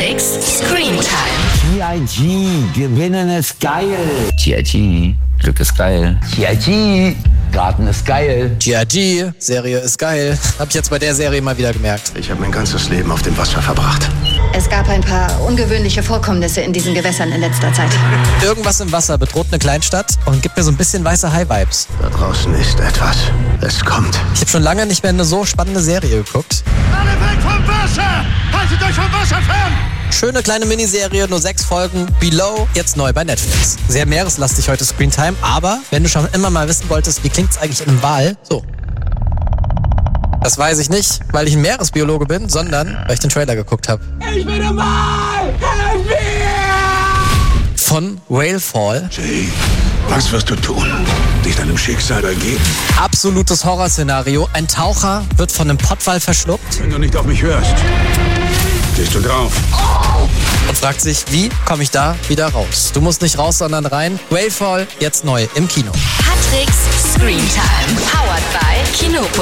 Patrick's Screen Time. TIG, gewinnen ist geil. TIG, Glück ist geil. TIG, Garten ist geil. TIG, Serie ist geil. Hab ich jetzt bei der Serie mal wieder gemerkt. Ich habe mein ganzes Leben auf dem Wasser verbracht. Es gab ein paar ungewöhnliche Vorkommnisse in diesen Gewässern in letzter Zeit. Irgendwas im Wasser bedroht eine Kleinstadt und gibt mir so ein bisschen weiße Hai-Vibes. Da draußen ist etwas. Es kommt. Ich habe schon lange nicht mehr eine so spannende Serie geguckt. Alle weg vom Wasser! Haltet euch vom Wasser fern! Schöne kleine Miniserie, nur 6 Folgen. Below, jetzt neu bei Netflix. Sehr meereslastig heute Screentime, aber wenn du schon immer mal wissen wolltest, wie klingt's eigentlich in einem Wal, so. Das weiß ich nicht, weil ich ein Meeresbiologe bin, sondern weil ich den Trailer geguckt habe. Ich bin im Wal! Helf mir! Von Whalefall. Jay, was wirst du tun? Dich deinem Schicksal ergeben? Absolutes Horrorszenario. Ein Taucher wird von einem Pottwal verschluckt Wenn du nicht auf mich hörst, gehst du drauf. und fragt sich, wie komme ich da wieder raus? Du musst nicht raus, sondern rein. Whalefall, jetzt neu im Kino. Patrick's Screen Time. Powered by Kinopolis.